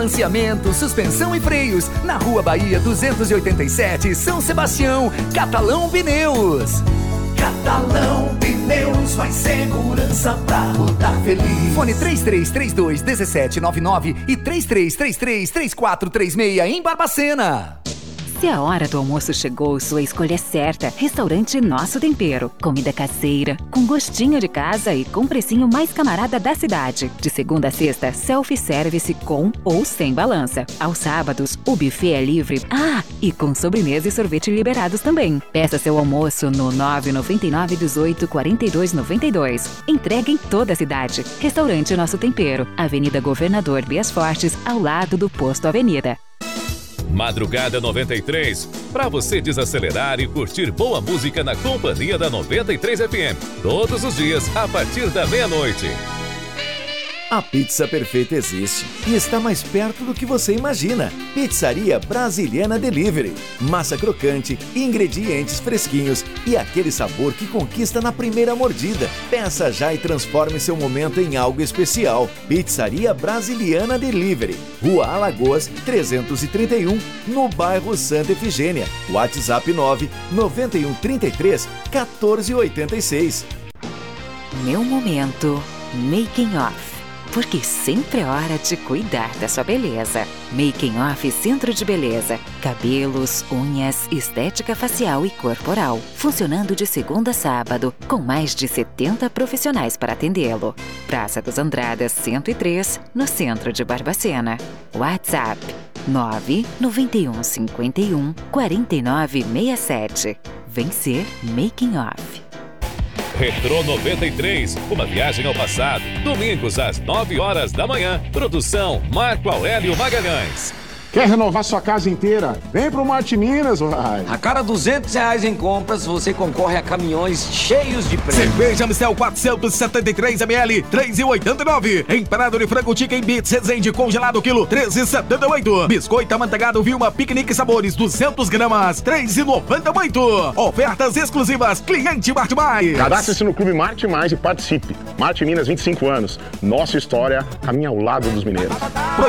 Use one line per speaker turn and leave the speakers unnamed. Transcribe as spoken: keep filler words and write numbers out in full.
balanceamento, suspensão e freios. Na Rua Bahia duzentos e oitenta e sete, São Sebastião. Catalão Pneus. Catalão Pneus, mais segurança pra rodar feliz. Fone três três três dois, um sete nove nove e três três três três, três quatro três seis em Barbacena.
Se a hora do almoço chegou, sua escolha é certa. Restaurante Nosso Tempero. Comida caseira, com gostinho de casa e com precinho mais camarada da cidade. De segunda a sexta, self-service com ou sem balança. Aos sábados, o buffet é livre. Ah, e com sobremesa e sorvete liberados também. Peça seu almoço no nove nove nove, dezoito, quarenta e dois, noventa e dois. Entrega em toda a cidade. Restaurante Nosso Tempero. Avenida Governador Bias Fortes, ao lado do Posto Avenida.
Madrugada noventa e três, para você desacelerar e curtir boa música na companhia da noventa e três F M. Todos os dias, a partir da meia-noite.
A pizza perfeita existe e está mais perto do que você imagina. Pizzaria Brasiliana Delivery. Massa crocante, ingredientes fresquinhos e aquele sabor que conquista na primeira mordida. Peça já e transforme seu momento em algo especial. Pizzaria Brasiliana Delivery. Rua Alagoas, trezentos e trinta e um, no bairro Santa Efigênia. WhatsApp nove nove um três três, um quatro oito seis.
Meu momento Making Off. Porque sempre é hora de cuidar da sua beleza. Making Off Centro de Beleza. Cabelos, unhas, estética facial e corporal. Funcionando de segunda a sábado, com mais de setenta profissionais para atendê-lo. Praça dos Andradas, cento e três, no centro de Barbacena. WhatsApp nove nove um cinco um, quatro nove seis sete. Vem ser Making Off.
Retro noventa e três, uma viagem ao passado. Domingos às nove horas da manhã. Produção Marco Aurélio Magalhães.
Quer renovar sua casa inteira? Vem pro Marte Minas, uai.
A cada duzentos reais em compras, você concorre a caminhões cheios de prêmios.
Cerveja Mistel quatrocentos e setenta e três mililitros, três reais e oitenta e nove. Empanado de frango chicken bits Resende congelado quilo, três reais e setenta e oito. Biscoito amanteigado Vilma Piquenique Sabores, duzentos gramas, três reais e noventa e oito. Ofertas exclusivas, cliente Marte Mais.
Cadastre-se no Clube Marte Mais e participe. Marte Minas, vinte e cinco anos. Nossa história caminha ao lado dos mineiros.